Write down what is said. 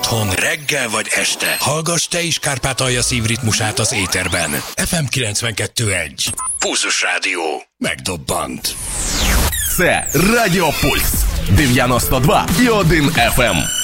otthon, reggel vagy este. Hallgass te is Kárpátalja szívritmusát az éterben. FM 92.1. Pulzus Rádió. Megdobbant. Це Радіо Пульс 92,1 FM.